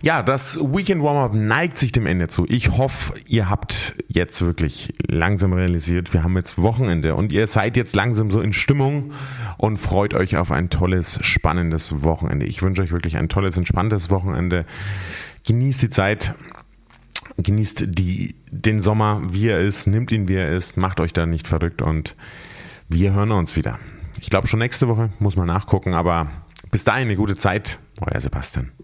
Ja, das Weekend Warm-Up neigt sich dem Ende zu. Ich hoffe, ihr habt jetzt wirklich langsam realisiert, wir haben jetzt Wochenende und ihr seid jetzt langsam so in Stimmung und freut euch auf ein tolles, spannendes Wochenende. Ich wünsche euch wirklich ein tolles, entspanntes Wochenende. Genießt die Zeit, genießt den Sommer, wie er ist, nimmt ihn, wie er ist, macht euch da nicht verrückt und wir hören uns wieder. Ich glaube schon nächste Woche, muss man nachgucken, aber bis dahin eine gute Zeit. Euer Sebastian.